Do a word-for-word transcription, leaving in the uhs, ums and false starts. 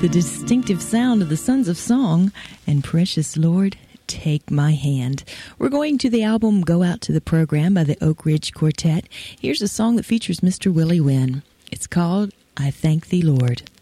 the distinctive sound of the Sons of Song and Precious Lord, Take My Hand. We're going to the album Go Out to the Program by the Oak Ridge Quartet. Here's a song that features Mister Willie Wynn. It's called I Thank Thee, Lord.